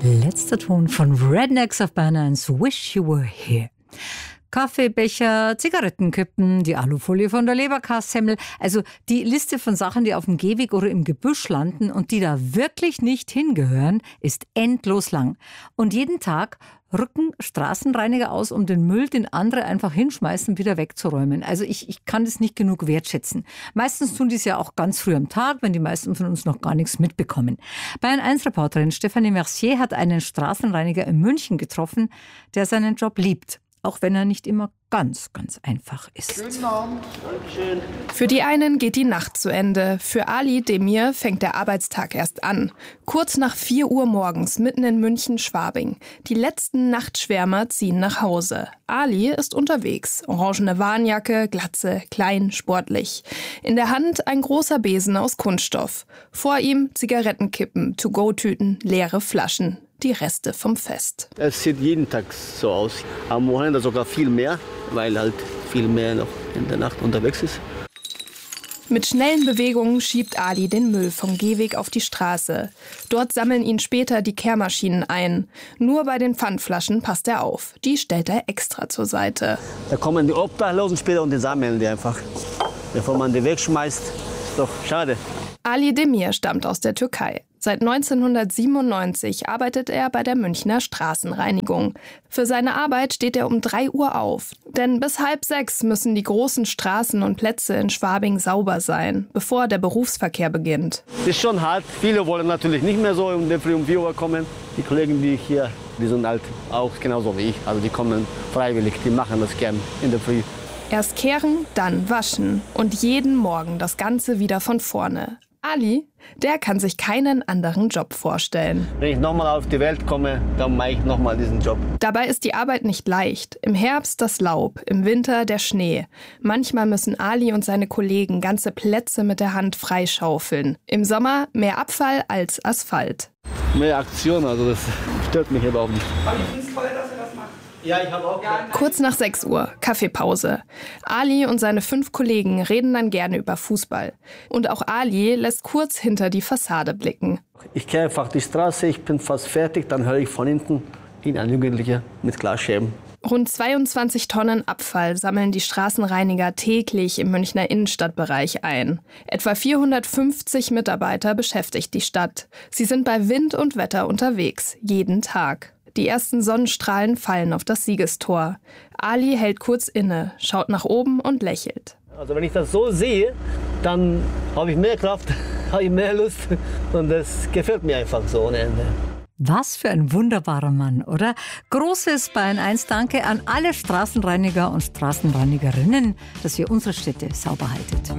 Letzter Ton von Rednecks auf Bayern 1, Wish You Were Here. Kaffeebecher, Zigarettenkippen, die Alufolie von der Leberkassemmel. Also die Liste von Sachen, die auf dem Gehweg oder im Gebüsch landen und die da wirklich nicht hingehören, ist endlos lang. Und jeden Tag rücken Straßenreiniger aus, um den Müll, den andere einfach hinschmeißen, wieder wegzuräumen. Also ich kann das nicht genug wertschätzen. Meistens tun die es ja auch ganz früh am Tag, wenn die meisten von uns noch gar nichts mitbekommen. Bayern 1-Reporterin Stefanie Mercier hat einen Straßenreiniger in München getroffen, der seinen Job liebt. Auch wenn er nicht immer ganz einfach ist. Guten Abend. Dankeschön. Für die einen geht die Nacht zu Ende. Für Ali Demir fängt der Arbeitstag erst an. Kurz nach 4 Uhr morgens, mitten in München-Schwabing. Die letzten Nachtschwärmer ziehen nach Hause. Ali ist unterwegs. Orangene Warnjacke, Glatze, klein, sportlich. In der Hand ein großer Besen aus Kunststoff. Vor ihm Zigarettenkippen, To-Go-Tüten, leere Flaschen. Die Reste vom Fest. Es sieht jeden Tag so aus. Am Wochenende sogar viel mehr, weil halt viel mehr noch in der Nacht unterwegs ist. Mit schnellen Bewegungen schiebt Ali den Müll vom Gehweg auf die Straße. Dort sammeln ihn später die Kehrmaschinen ein. Nur bei den Pfandflaschen passt er auf. Die stellt er extra zur Seite. Da kommen die Obdachlosen später und die sammeln die einfach. Bevor man die wegschmeißt, ist doch schade. Ali Demir stammt aus der Türkei. Seit 1997 arbeitet er bei der Münchner Straßenreinigung. Für seine Arbeit steht er um 3 Uhr auf. Denn bis 5:30 müssen die großen Straßen und Plätze in Schwabing sauber sein, bevor der Berufsverkehr beginnt. Das ist schon hart. Viele wollen natürlich nicht mehr so um 4 Uhr kommen. Die Kollegen, die hier, die sind halt auch genauso wie ich. Also die kommen freiwillig, die machen das gern in der Früh. Erst kehren, dann waschen und jeden Morgen das Ganze wieder von vorne. Ali, der kann sich keinen anderen Job vorstellen. Wenn ich nochmal auf die Welt komme, dann mache ich nochmal diesen Job. Dabei ist die Arbeit nicht leicht. Im Herbst das Laub, im Winter der Schnee. Manchmal müssen Ali und seine Kollegen ganze Plätze mit der Hand freischaufeln. Im Sommer mehr Abfall als Asphalt. Mehr Aktion, also das stört mich überhaupt nicht. Ja, ich habe auch. Kurz nach 6 Uhr, Kaffeepause. Ali und seine 5 Kollegen reden dann gerne über Fußball. Und auch Ali lässt kurz hinter die Fassade blicken. Ich gehe einfach die Straße, ich bin fast fertig, dann höre ich von hinten ein Jugendlicher mit Glasscheiben. Rund 22 Tonnen Abfall sammeln die Straßenreiniger täglich im Münchner Innenstadtbereich ein. Etwa 450 Mitarbeiter beschäftigt die Stadt. Sie sind bei Wind und Wetter unterwegs, jeden Tag. Die ersten Sonnenstrahlen fallen auf das Siegestor. Ali hält kurz inne, schaut nach oben und lächelt. Also wenn ich das so sehe, dann habe ich mehr Kraft, habe ich mehr Lust und das gefällt mir einfach so ohne Ende. Was für ein wunderbarer Mann, oder? Großes Bayern 1 Danke an alle Straßenreiniger und Straßenreinigerinnen, dass ihr unsere Städte sauber haltet.